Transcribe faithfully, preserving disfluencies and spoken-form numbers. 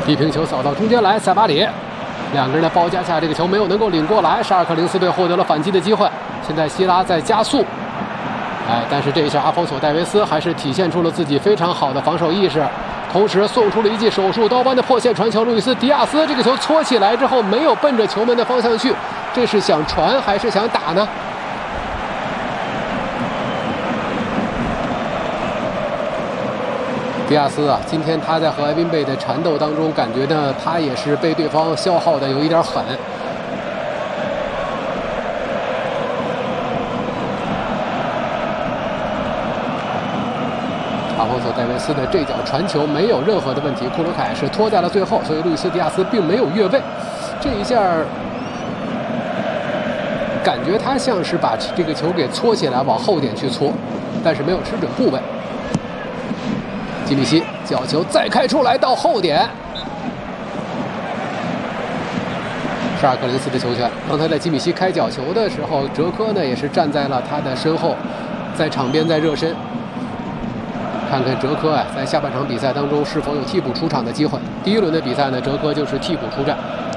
地平球扫到中间来，塞巴里，两个人的包夹下，这个球没有能够领过来，沙尔克零四队获得了反击的机会。现在希拉在加速，哎，但是这一下阿方索戴维斯还是体现出了自己非常好的防守意识，同时送出了一记手术刀般的破线传球。路易斯·迪亚斯这个球搓起来之后，没有奔着球门的方向去，这是想传还是想打呢？迪亚斯啊，今天他在和埃宾贝的缠斗当中，感觉呢他也是被对方消耗的有一点狠。阿方索戴维斯的这脚传球没有任何的问题，库鲁凯是拖在了最后，所以路易斯·迪亚斯并没有越位。这一下感觉他像是把这个球给搓起来，往后点去搓，但是没有吃准部位。基米希角球再开出来到后点，沙尔克零四的球权。刚才在基米希开角球的时候，哲科呢也是站在了他的身后，在场边在热身。看看哲科啊，在下半场比赛当中是否有替补出场的机会。第一轮的比赛呢，哲科就是替补出战。